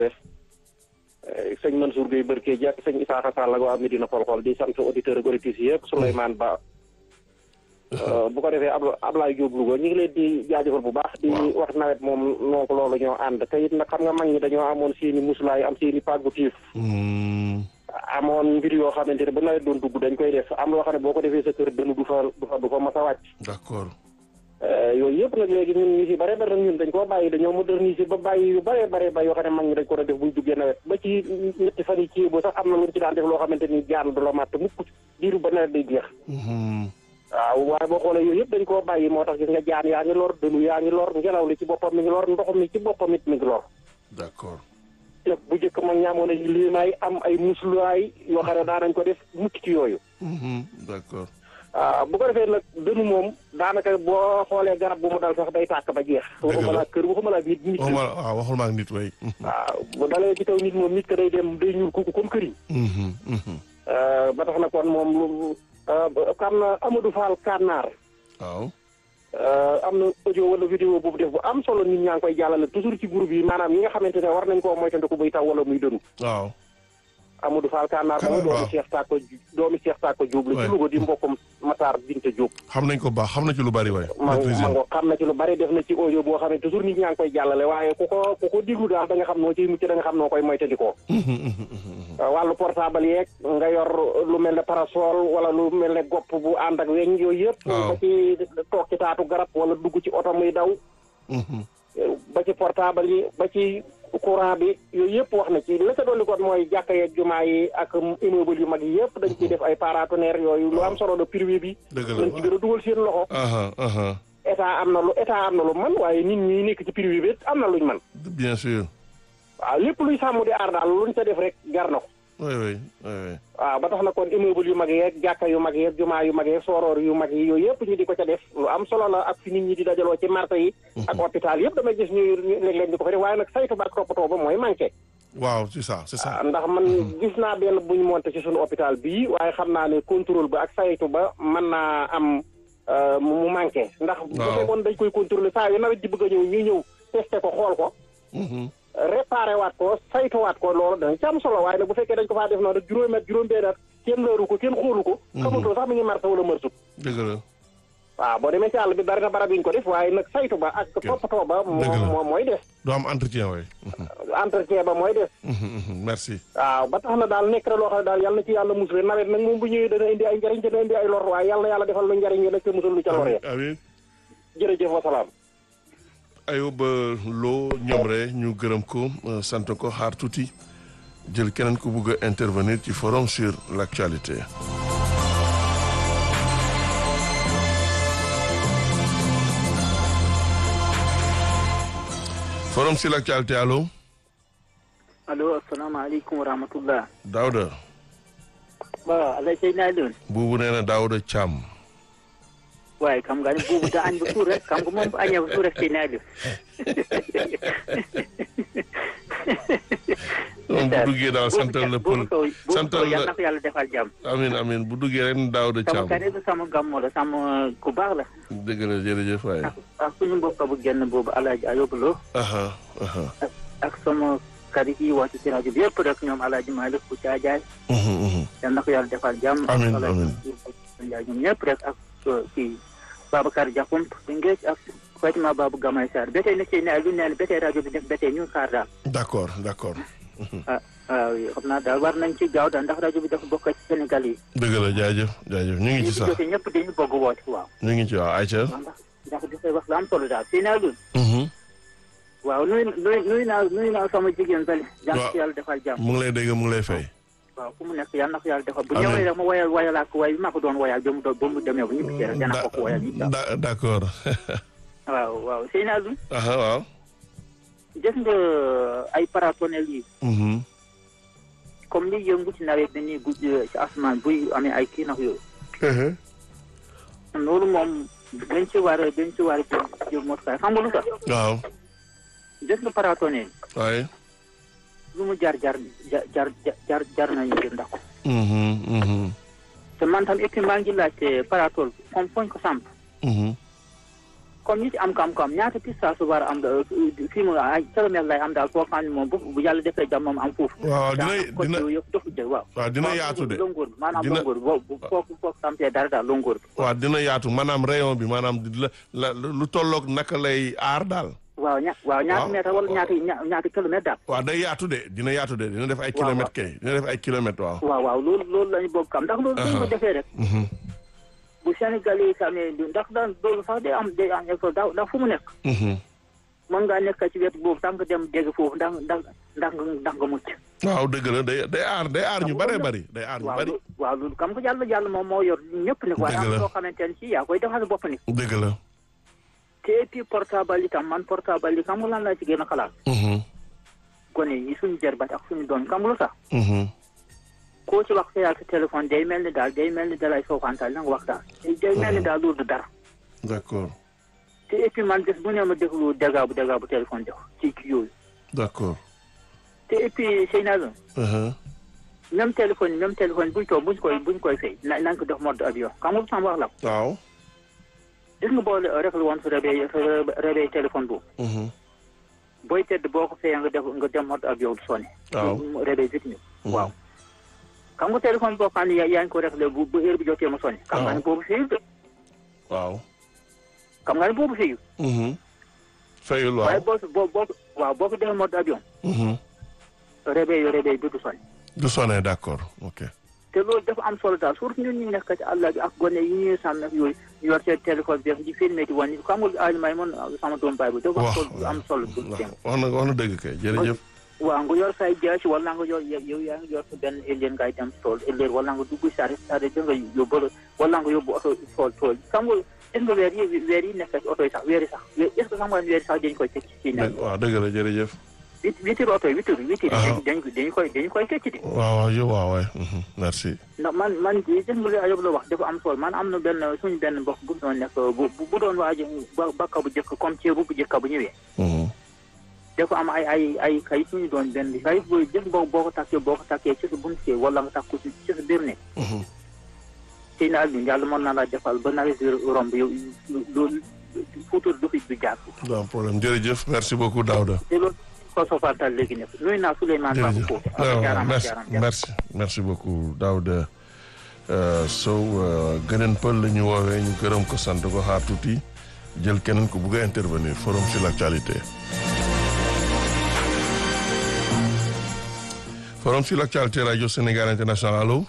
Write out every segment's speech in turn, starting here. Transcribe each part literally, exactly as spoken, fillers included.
def sëñ Mansour Gueye Barke Dia sëñ Isaaxa Sall ak waa Medina Xol-Xol di sant auditeur ak auditrices yëpp Souleymane Ba bu ko defee ab Ablaye Diop Louga ñu ngi leen di jaajëfal bu baax di wax nawet moom noo ko loolu ñoo ànd te it nag xam nga mag ñi dañoo amoon seeni musulaay am seeni pàggutif amoon mbir yoo xamante ne ba nawet doon dugg dañ koy def am loo xam ne boo ko defee sa kër dënu du fa du fa du fa mas a wàcc d'accord yooyu yëpp nag léegi ñun ñu si bare bare nag ñun dañ koo bàyyi dañoo moderniser ba bàyyi yu bare bare ba yoo xam ne mag ñi dañ ko doon def buñ duggee nawet ba ci ñetti fan yi ci boo sax am na luñ ci daan def loo xamante ni jaan du la màtt mukk diiru ba nawet day jeex waaw waaye boo xoolee yooyu yëpp dañ koo bàyyi moo tax gis nga jaan yaa ngi lor dënu yaa ngi lor ngelaw li ci boppam mi ngi lor ndox mi ci boppam it mi ngi lor d'accord te bu njëkk mag ñaamoon nañ limaay am ay musluwaay yoo xam ne daa nañ ko def mucc ci yooyu d'accord waaw bu ko defee nag dënu moom daanaka boo xoolee garab bu mu dal sax day tàkk ba jeex waxuma laa kër waxuma laa nit nit waaw waxul maa nit way waaw bu dalee ci taw nit moom nit ko day dem day ñuul kooku comme këriñ ba tax na kon moom xam na Amadou Fall Kànnaar waaw am na audio wala vidéo boobu def bu am solo nit ñaa ngi koy jàllale toujours ci groupe yi maanaam ñi nga xamante ne war nañ koo moytandiku buy taw wala muy dënu waaw Amadou Fall Kànnaar moom doomi Cheikh Tako doomi Cheikh Tako Diop la ci Louga di mbokkum Matar Binte Diop xam nañ ko baax xam na ci lu bari waay ma ngo xam na ci lu bari def na ci audio boo xam ne toujours nit ñaa ngi koy jàllale waaye ku ko ku ko diglu daal da nga xam noo ciy mucc da nga xam noo koy moytandikoo wàllu portable yeeg nga yor lu mel ne parasol wala lu mel ne gopp bu ànd ak weñ yooyu yëpp ba ci toog ci taatu garab wala dugg ci oto muy daw ba ci portable yi ba ci courant bi yooyu yëpp wax na ci la ca dolli kon mooy jàkka yeeg jumaa yi ak immeuble yu mag yi yëpp dañ ciy def ay paratonnerre yooyu lu am solo de privé bi dañ ci gën a dugal seen loxo état am na lu état am na lu man waaye nit ñi nekk ci privé bi am na luñ man bien sûr waaw lépp luy sàmm di aar daal luñ ca def rek gar na ko oui oui oui waaw ba tax na kon immeuble yu mag yeeg jàkka yu mag yeeg jumaa yu mag yeeg sooroor yu mag yi yooyu yëpp ñu di ko ca def lu am solo la ak fi nit ñi di dajaloo ci marché yi ak hôpital yëpp damay gis ñu léeg-léeg di ko fa def waaye nag saytu ba ak toppatoo ba mooy manqué waaw c'est ça c'est ça ndax man gis naa benn bu ñu monté ci suñu hôpital bii waaye xam naa ne contrôle ba ak saytu ba mën naa am mu manqué ndax bu fekkoon dañ koy contrôler saa yu nawet ji bëgg a ñëw ñu ñëw testé ko xool ko réparé waat ko saytuwaat ko loolu danañ ci am solo waaye nag bu fekkee dañ ko faa def noonu rek juróomi at juróom benn at kenn looru ko kenn xoolu ko xamatoo sax mi ngi marché wala mërsut dëgg la waaw boo demee ci àll bi bari na barab yi ñu ko def waaye nag saytu ba ak toppatoo ba moom mooy des du am entretien way entretien ba mooy des merci waaw ba tax na daal nekk na loo xam ne daal yàlla na ci yàlla musal nawet nag moom bu ñëwee dana indi ay njariñ dana indi ay lor waaye yàlla na yàlla defal lu njariñ yi nag te musal lu ca lor ya amiin jërëjëf wasalaam Ayoba Lo ñoom rek ñu gërëm ko sant ko xaar tuuti jël keneen ku bugg a intervenir ci forum sur l'actualité. forum sur l'actualité allo. allo asalaamaaleykum wa rahmatullah. Daouda. waaw Alaaji Seydina Alioune. buubu nee na Daouda Thiam. waaye xam nga ne buubu da añ ba suur rek xam nga moom bu añee ba suur rek Seydina Alioune. moom bu duggee daal santal la pël santal la yàlla na ko yàlla defal jàmm. amiin amiin bu duggee ren Daouda Thiam. sama kane du sama gàmmo la sama ku baax la. dëgg la jërëjëf waay. ak ak suñu mbokk bu genn boobu Alaaji Ayoba Lo. aha aha ak ak sama kari yi wax ci rajo bi yëpp rek ñoom Alaaji Malick bu Caajaay. yàlla na ko yàlla defal jàmm. amiin amiin ñoom ñëpp rek ak kii Babacar Diakhoump Tëngéej ak Fatima Babou Gamay Sarr ba tey nag seen ay lu neen ba tey rajo bi def ba tey ñu xaar daal. d'accord d'accord. ah waaw xam naa daal war nañ ci gaaw daal ndax rajo bi dafa bokk ci Sénégal yi. dëgg la jaajëf jaajëf ñu ngi ci sax ñu ñëpp dañu bëgg woote waaw. ñu ngi ci waaw Aïcha. ndax ndax dafay wax lu am solo daal seen alun. waaw nuyu nuyu nuyu naa nuyu naa sama jigéen Bali. jàmm ci yàlla defal jàmm. mu ngi lay dégg mu ngi lay fay. waaw fu mu nekk yàlla na ko yàlla defal bu ñëwee rek ma woyal woyal ak way bi ma ko doon woyal ba mu ba mu demee ba ñu bisee rek dana ko ko woyal d'accord. waaw waaw seen alun. aha waaw. gis nga ay paratonnerre yi. comme li yëngu ci nawet bi nii guddi ci asamaan buy amee ay kii nag yooyu. loolu moom dañ ci war a dañ ci war a jël jël motukaay xam nga lu tax. waaw. gis nga paratonnerre. waaye. lu mu jar jar jar jar jar nañu jël ndax ko. te man tam et puis maa ngi laajte paraton comme foñ ko samp. comme ñi ci am kam-kam ñaata pista su war a am fii mu ay kilomètre lay am daal foo xam ne moom bu yàlla defee jàmm moom am foofu. waaw dina dina yëpp dofu jël waaw. waaw dina yaatu de. longoor bi maanaam longoor bi foofu foofu sampee dara daal longoor bi. waaw dina yaatu maanaam rayon bi maanaam la la lu tolloog naka lay aar daal. waaw ña waaw ñaata mètre wala ñaata ñaata kilomètre daal. waaw day yaatu de dina yaatu de dina def ay kilomètres kay dina def ay kilomètres waaw. waaw waaw loolu loolu lañu bëgg kam ndax loolu dañ ko defee rek. bu Sénégal yi tamit ndax daan loolu sax day am day am effort ndax fu mu nekk. mën ngaa nekk ci wetu boobu tànk dem dégg foofu ndax ndax ndax ndax nga mucc. waaw dëgg la day day aar day aar ñu bëree bëri day aar ñu bëri. waaw loolu xam nga yàlla yàlla moom moo yor ñëpp nag. waaye am soo xamante ne si yaa koy defal bopp ni. dëgg la. te et puis portable itam man portable yi xam nga lan laa ci gën a xalaat. gone yi suñu jërbat ak suñu doon xam nga lu sax. koo ci wax sa yàlla sa téléphone day mel ni daal day mel ni dalay soofantal na nga waxtaan. day mel ni daal loolu du dara. d'accord. te et puis man bés bu ne ma déglu dégâts bu dégâts bu téléphone def ci kii yooyu. d'accord. te et puis sëy naa la. même téléphone même téléphone buñ toog buñ koy buñ koy fay na nañ ko def mode avion xam nga sama wax la. waaw. gis nga boo refal woon sa réveil réveil téléphone boobu. booy tedd boo ko fayee nga def nga dem mode avion du sonné. waaw réveil vite ni waaw. xam nga téléphone boo xam ne yaa ngi ko refle bu bu heure bi jotee ma sonné. xam nga ne boobu fayul de. waaw. xam nga ne boobu fayul. fayul waaw waaye boo boo boo waaw boo ko defee mode avion. réveil réveil bi du sonné. du sonné d'accord ok. te loolu dafa am solo daal surtout ñun ñu nekk ci àll bi ak gone yi ñuy sàmm ak yooyu ñu yor seen téléphone bi di filmé di wan xam nga alimay man sama doom baay bi dafa am solo wax na wax na dëgg kay jërëjëf. waaw nga yor say jaasi wala nga yor yow yaa ngi yor sa benn ëllëg ngay dem tool ëllëg wala nga dugg saare saare da nga yóbbu wala nga yóbbu oto tool tool xam nga est-ce que weer yi weer yi nekk ci oto yi sax weer yi sax est-ce que xam nga weer yi sax dañu koy teg ci nekk. waaw dëgg la jërëjëf. wit witir oto yi witir witir dañu dañu koy dañu koy tecc di. waaw waaw yow waaw waay merci. ndax man man gis nga li Ayob la wax dafa am solo man am na benn suñu benn mbokk bu doon nekk bu bu doon waaj bakka bu jëkk comme ceebu bu jëkk bu ñëwee. dafa am ay ay ay kayit suñu doon benn kayit booy jëf boo boo ko takkee boo ko takkee ci sa bunt kee wala nga takk ko ci ci sa biir ne. tey naa bi yàlla mën naa la defal ba nawet bi romb yow loolu fuutur du fi du jaar. du am problème jërëjëf merci beaucoup Daouda. ko sofatal léegi nekk nuyu naa Souleymane Babou foofu. merci merci merci beaucoup Daouda Sow gëneen pël la ñu woowee ñu gërëm ko sant ko xaar tuuti jël keneen ko bugg a intervenir forum sur l'actualité. forum sur l'actualité radio Sénégal international allo.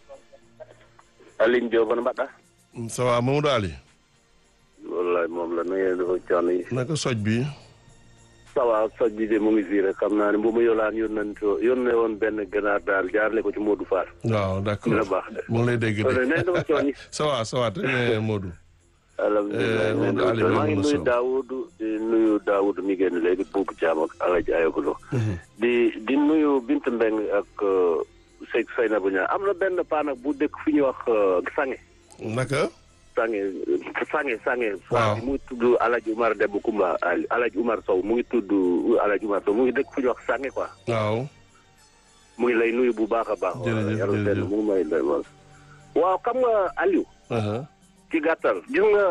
Aline Diop mbaɗɗa. ça va Mamadou Ali. wallaay moom la nuyu dafa coono yi. naka soj bi. ça va soj bi de mu ngi fii rek xam naa ne bu ma yolaan yónnante yónnee woon benn ganaar daal jaarale ko ci Modou Fall. waaw d'accord dina baax de. mu ngi lay dégg de. nee dafa coono yi. ça va ça va très bien Modou. alhamdulilah maa ngi nuyu Daoudou di nuyu Daoudou mi génn léegi Boubou Thiam ak Alaji Ayobalo. di di nuyu Bint Mbeng ak Seydou Seynabou Niang am na benn paa nag bu dëkk fi ñuy wax Sange. naka. Sange Sange Sange. waaw mu ngi tudd Alaji Umar Demba Kumba Alaji Umar Sow mu ngi tudd Alaji Umar Sow mu ngi dëkk fu ñuy wax Sange quoi. waaw. mu ngi lay nuyu bu baax a baax. jërëjëf yàlla jërëjëf benn mu ngi may lay wax. waaw xam nga Aliou. ci gàttal gis nga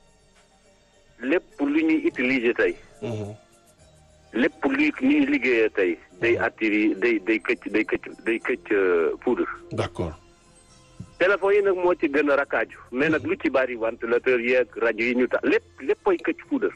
lépp lu ñuy utiliser tey. lépp lu ñuy liggéeyee tey day attiri day day këcc day këcc day këcc poudre. d'accord. téléphone yi nag moo ci gën a rakkaaju mais nag lu ci bari ventilateur yeeg rajo yi ñu tax lépp léppay këcc poudre.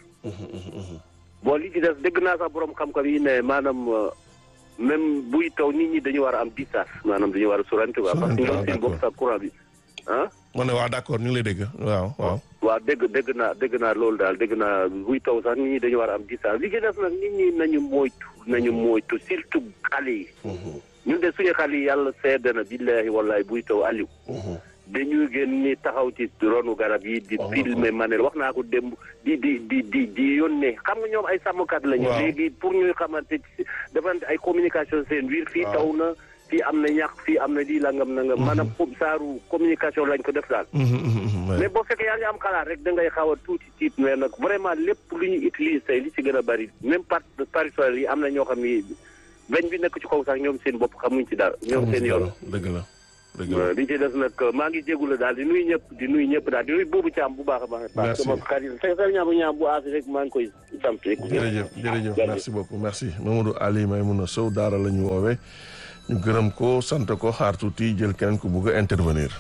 bon li ci def dégg naa sax borom xam-xam yi ne maanaam même buy taw nit ñi dañu war a am distance maanaam dañu war a sorante quoi. parce que ñoom seen bopp sax courant bi ah. ma ne waaw d'accord ñu ngi lay dégg waaw waaw. waaw dégg dégg naa dégg naa loolu daal dégg naa buy taw sax nit ñi dañu war a am distance li ci def nag nit ñi nañu moytu nañu moytu surtout xale yi. ñun de suñu xale yi yàlla seede na billahi wallahi buy taw Aliou. dañuy génn ni taxaw ci ronu garab yi di filmer manel wax naa ko démb di di di di di yónnee xam nga ñoom ay sàmmkat lañu. léegi pour ñuy xamante defante ay communication seen biir fii taw na. fii am na ñax fii am na lii langam nangam. maanaam comme saaru communication lañ ko def daal. mais boo fekkee yaa ngi am xalaat rek da ngay xaw a tuuti tiit mais nag vraiment lépp lu ñu utilise tey li ci gën a bari même part parasol yi am na ñoo xam ni bañ bi nekk ci kaw sax ñoom seen bopp xamuñ ci dara. ñoom seen yoon dëgg la. li ci des nag maa ngi jégalu daal di nuyu ñëpp di nuyu ñëpp daal di nuyu boobu caam bu baax a baax. merci sama xarit sa ñaabu ñaam bu aasi rek maa ngi koy sant. jërëjëf jërëjëf merci beaucoup merci Mamadou Ali Maymouna Sow Daara la ñu woowee ñu gërëm ko sant ko xaar tuuti jël keneen ku bugg a intervenir.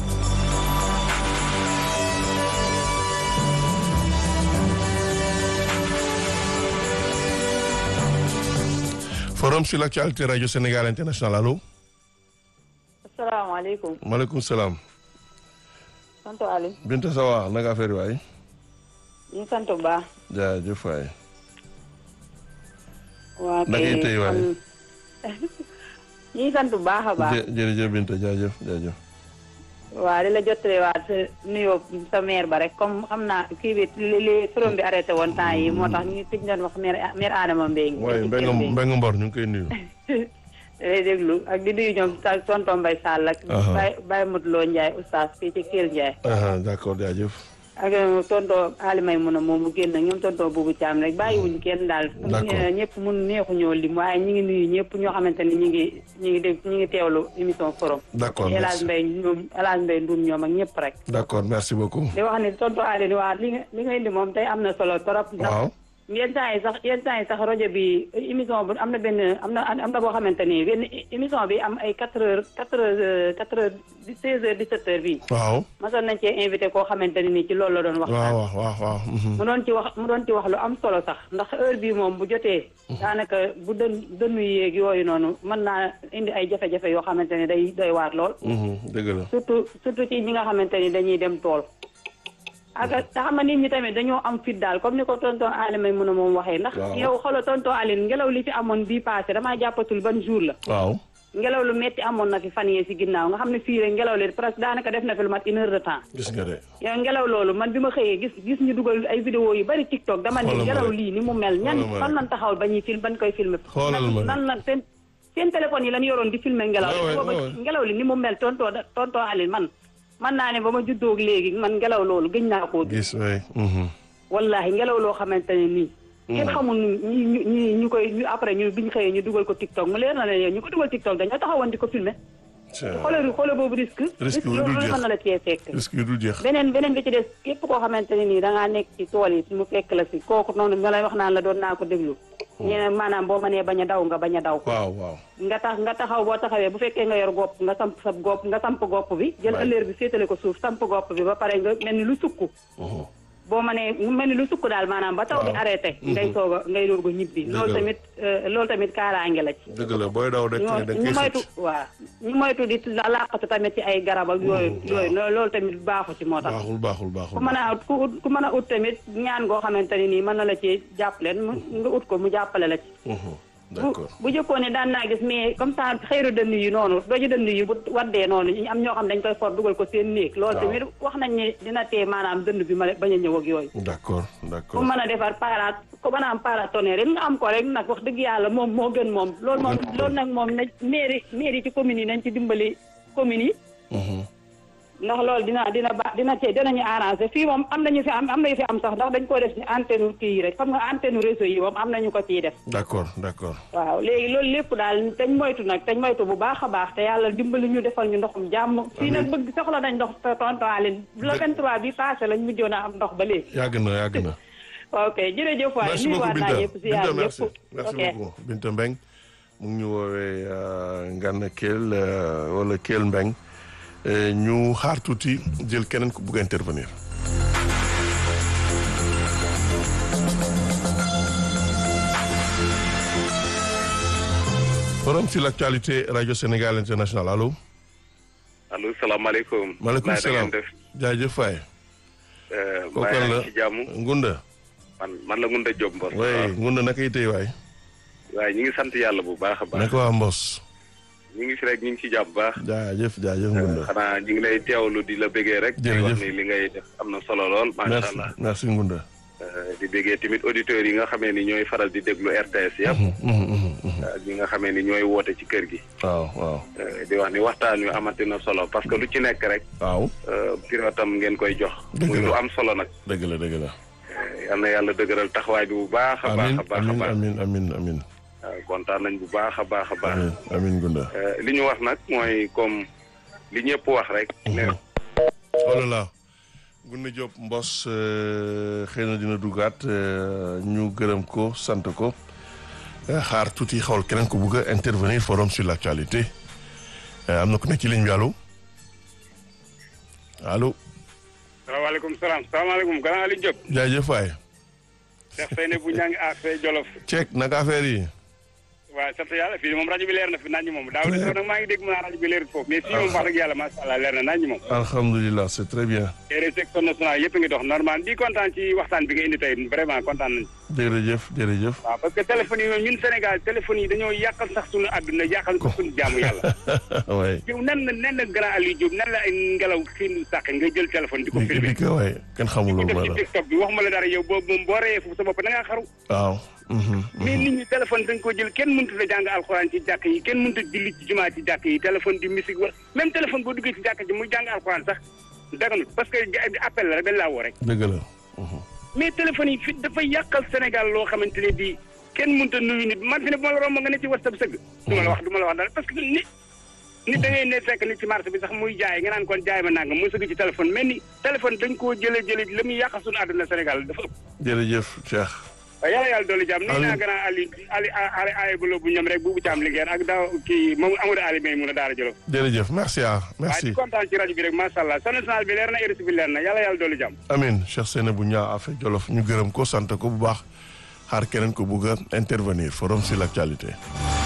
Forum sur l'actualité Radio Sénégal International allo. asalaamaaleykum. maaleykum salaam. sant Ali. Binta Sawa naka affaire yi waay. ñu sant bu baax. jaajëf waay. waa kay naka itay waay. ñu sant bu baax a baax. jërëjëf Binta jaajëf jaajëf. waa di la jottali waat sa nuyoo sa maire ba rek comme xam naa kii bi li li forom bi arrêté woon temps yi moo tax ñu tëj doon wax maire maire Adama Mbengue. waaye Mbengue Mbengue Mbor ñu ngi koy nuyu. lay déglu ak di nuyu ñoom sa tonton Mbaye Sall ak. Baye Baye Modou Ndiaye oustaz fii ci Kelle Ndiaye. d'accord jaajëf. ak tonton Ali Maymouna moom mu génn ak ñoom tonton Boubou Thiam rek bàyyiwuñ kenn daal. d'accord ñëpp mun neexu ñoo lim waaye ñu ngi nuyu ñëpp ñoo xamante ni ñu ngi ñu ngi dégg ñu ngi teewlu émission forum. d'accord El Hadj Mbaye ñoom El Hadj Mbaye Ndoum ñoom ak ñëpp rek. d'accord merci beaucoup. di wax ni tonton Ali waa li nga li nga indi moom tey am na solo trop. waaw. yenn saa yi sax yenn saa yi sax rajo bi émission bu am na benn am na am na boo xamante ni benn émission bi am ay quatre heures quatre heures quatre heures seize heures dix-sept heures bii. waaw. masoon nañ cee invité koo xamante ni nii ci loolu la doon wax. waaw waaw waaw waaw. mu doon ci wax mu doon ci wax lu am solo sax ndax heure bii moom bu jotee. daanaka bu dën dënnu yéeg yooyu noonu mën naa indi ay jafe-jafe yoo xamante ni day doy waar lool. dëgg la. surtout surtout ci ñi nga xamante ni dañuy dem tool. ak te xam nga nit ñi tamit dañoo am fit daal comme ni ko tonton Ali may mën a moom waxee ndax yow xoolal tonton Ali ngelaw li fi amoon bii passé damaa jàppatul ban jour la waaw ngelaw lu metti amoon na fi fan yee si ginnaaw nga xam ne fii rek ngelaw li presque daanaka def na fi lu mat une heure de temps gis nga de yow ngelaw loolu man bi ma xëyee gis gis ñu dugal ay vidéo yu bari TikTok dama ne ngelaw lii ni mu mel ñan fan lan taxawal ba ñuy film bañ koy filmer nan lan seen seen téléphone yi lañ yoroon di filmer ngelaw li booba ngelaw li ni mu mel tonton tonton Ali man man naa ne ba ma juddoog léegi man ngelaw loolu gëj naa koo gis waay. wallahi ngelaw loo xamante ne nii. kenn xamul ñu ñu ñu ñu koy ñu après ñu biñ xëyee ñu dugal ko TikTok mu leer na ne ñu ko dugal TikTok dañoo taxawoon di ko filmer. xoolal xoolal boobu risque. risque yu dul jeex mën na la cee fekk. risque yu dul jeex. beneen beneen bi ci des képp koo xamante ne nii da ngaa nekk ci tool yi mu fekk la si kooku noonu nga lay wax naan la doon naa ko déglu. ñeneen maanaam boo mënee bañ a daw nga bañ a daw. waaw waaw. nga tax nga taxaw boo taxawee bu fekkee nga yor gopp nga samp sa gopp nga samp gopp bi. jël ëllëer bi féetale ko suuf samp gopp bi ba pare nga mel ni lu sukk. boo mënee mel ni lu sukk daal maanaam ba taw bi arrêté. ngay soog a ngay doog a ñibbi. loolu tamit loolu tamit kaaraange la ci. dëgg la booy daw rek da nga ñu moytu waaw ñu moytu di làqatu tamit ci ay garab ak yooyu. yooyu loolu tamit baaxu ci moo tax. baaxul baaxul baaxul. ku mën a ut ku ut ku mën a ut tamit ñaan goo xamante ne nii mën na la ci jàppaleen mu nga ut ko mu jàppale la ci. d'accord bu jëkkoon ne daan naa gis mais comme ça xëyru dënn yi noonu doju dënn yi bu waddee noonu ñu am ñoo xam dañ koy for dugal ko seen néeg loolu tamit wax nañ ne dina tee maanaam dënn bi ma bañ a ñëw ak yooyu d'accord d'accord ku mën a defar para ku mën a am paratonnerre nga am ko rek nag wax dëgg yàlla moom moo gën moom loolu moom loolu nag moom na mairie mairie ci communes yi nañ ci dimbali communes yi ndax loolu dina dina ba dina cee dinañu arrangé fii moom am nañu fi am am nañu fi am sax ndax dañ ko def ci antenne kii yi rek xam nga antenne réseau yi moom am nañu ko ciy def d'accord d'accord waaw léegi loolu lépp daal dañ moytu nag dañ moytu bu baax a baax te yàlla dimbali ñu defal ñu ndoxum jàmm fii nag bëgg soxla nañ ndox tonton Aline le vingt-trois bi passé lañ mujjoon a am ndox ba léegi yàgg na yàgg na ok jërëjëf waay merci beaucoup Binta Binta merci merci ok beaucoup Binta Mbengue mu ngi ñu woowee Ngana Kell wala Kell Mbengue ñu xaar tuuti jël keneen ku bugg a intervenir. forum sur l'actualité Radio Sénégal International allo. allo salaamaaleykum. maaleykum salaam jaajëf Faye. kooku la ci jàmm. Ngunda. man man la Ngunda Diop Mbos. waaye Ngunda naka yi tey waay. waaye ñu ngi sant yàlla bu baax a baax. naka waa Mbos. ñu ngi fi rek ñu ngi ci jàpp baax. jaajëf jaajëf Ngunda. xanaa ñu ngi lay teewlu di la bëggee rek. jërëjëf di wax ni li ngay def am na solo lool. macha allah merci merci Ngunda. di bëggee tamit auditeurs yi nga xamee ni ñooy faral di déglu R T S yëpp. ak ñi nga xamee ni ñooy woote ci kër gi. waaw waaw. di wax ni waxtaan wi amati na solo parce que lu ci nekk rek. waaw. pirotam ngeen koy jox. dëgg la muy lu am solo nag. dëgg la dëgg la. yal na yàlla dëgëral taxawaay bi bu baax a baax a baax a baax amiin amiin amiin. kontaan nañ bu baax a baax a baax. amiin amiin Ngunda. li ñu wax nag mooy comme li ñëpp wax rek. oh là là Ngoné Diop Mbos xëy na dina dugaat ñu gërëm ko sant ko xaar tuuti xawal keneen ko bëgg a intervenir forum sur l'actualité am na ku nekk ci ligne bi allo allo. salaamaaleykum salaam salaamaaleykum grand Aliou Diop. jaajëf waay. Cheikh Seyne bu ñaa ngi affaire Jolof. Cheikh naka affaire yi. waaw sant yàlla fii moom rajo bi leer na fi nañu moom daaw de nag maa ngi dégg mu naan rajo bi leer foofu mais fii moom wax dëgg yàlla macha allah leer na nañu moom. alhamdulilah c'est très bien. et section nationale yëpp ngi dox normal di kontaan ci waxtaan bi nga indi tey vraiment kontaan nañu. jërëjëf jërëjëf. waaw parce que téléphone yi ñun Sénégal téléphone yi dañoo yàqal sax suñu àdduna yàqal ko suñu jaamu yàlla. waay. yow nan la nan la grand Aliou Diop nan la ay ngelaw xiinu sàq nga jël téléphone di ko filmé. di ko waay kenn xamul loolu def ci TikTok bi waxuma la dara yow boobu moom boo reyee foofu sa bopp da ngaa xaru. waaw. mais nit ñi téléphone dañ ko jël kenn mënut a jàng alxuraan ci jàkk yi kenn mënut a julli ci jumaa ci jàkk yi téléphone di musique wala même téléphone boo duggee ci jàkk ji muy jàng alxuraan sax daganut parce que appel la rek dañ laa woo rek. dëgg la. mais téléphone yi fi dafay yàqal Sénégal loo xamante ne bii kenn mënut a nuyu nit man fi ne bu ma la romb nga ne ci WhatsApp sëgg. du ma la wax du ma la wax dara parce que nit nit da ngay ne fekk nit ci marché bi sax muy jaay nga naan kon jaay ma nangam muy sëgg ci téléphone mais ni téléphone dañ koo jëlee jëlee la muy yàqal suñu àdduna Sénégal dafa ëpp. jërëjëf Cheikh. waaw yàlla yàlla dolli jàmm nii naa gën a Ali Ali Ali Ali Bolo bu ñoom rek bu bu caam liggéey ak daaw kii moom Amadou Ali May mun a daara jëlof jërëjëf merci ah merci. waaye di kontaan ci rajo bi rek macha allah sa national bi leer na R S bi leer na yàlla yàlla dolli jàmm. amiin Cheikh Seynabou Niang affaire Jolof ñu gërëm ko sant ko bu baax xaar keneen ko bugg a intervenir forum sur l'actualité.